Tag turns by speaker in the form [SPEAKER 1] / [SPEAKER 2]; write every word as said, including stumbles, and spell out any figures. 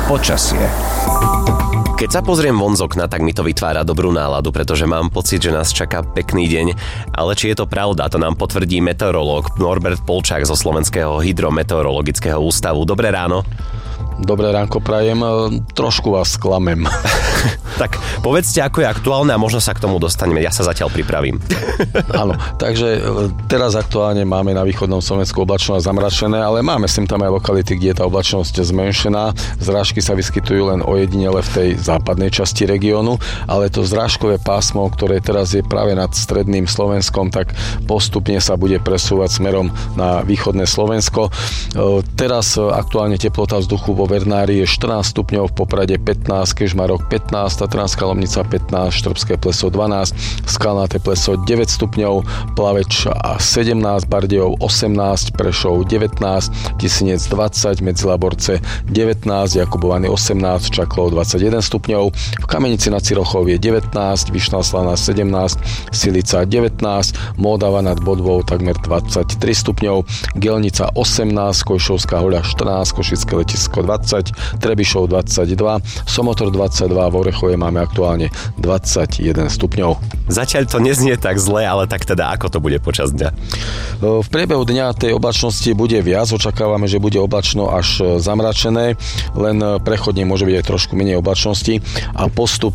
[SPEAKER 1] Počasie.
[SPEAKER 2] Keď sa pozriem von z okna, tak mi to vytvára dobrú náladu, pretože mám pocit, že nás čaká pekný deň. Ale či je to pravda, to nám potvrdí meteorológ Norbert Polčák zo Slovenského hydrometeorologického ústavu. Dobré ráno.
[SPEAKER 3] Dobré ránko prajem, trošku vás sklamem.
[SPEAKER 2] Tak povedzte, ako je aktuálne a možno sa k tomu dostaneme. Ja sa zatiaľ pripravím.
[SPEAKER 3] Áno, takže teraz aktuálne máme na východnom Slovensku oblačno a zamračené, ale máme sem tam aj lokality, kde je tá oblačnosť zmenšená. Zrážky sa vyskytujú len ojedinele v tej západnej časti regiónu, ale to zrážkové pásmo, ktoré teraz je práve nad stredným Slovenskom, tak postupne sa bude presúvať smerom na východné Slovensko. Teraz aktuálne teplota vzduchu vo Vernári je štrnásť stupňov, v Poprade pätnásť, Kežmarok pätnásť, Tatranská Lomnica pätnásť, Štrbské Pleso dvanásť, Skalnaté Pleso deväť stupňov, Plaveč a sedemnásť, Bardejov osemnásť, Prešov devätnásť, Tisinec dvadsať, Medzilaborce devätnásť, Jakubovany osemnásť, Čaklov dvadsaťjeden stupňov, v Kamenici nad Cirochou je devätnásť, Vyšná Slaná sedemnásť, Silica devätnásť, Moldava nad Bodvou takmer dvadsaťtri stupňov, Gelnica osemnásť, Košovská Hoľa štrnásť, Košické Letisko dvadsať, Trebišov dvadsaťdva, Somotor dvadsaťdva, v Orechove máme aktuálne dvadsaťjeden stupňov.
[SPEAKER 2] Zatiaľ to neznie tak zle, ale tak teda ako to bude počas dňa?
[SPEAKER 3] V priebehu dňa tej oblačnosti bude viac, očakávame, že bude oblačno až zamračené, len prechodne môže byť aj trošku menej oblačnosti a postup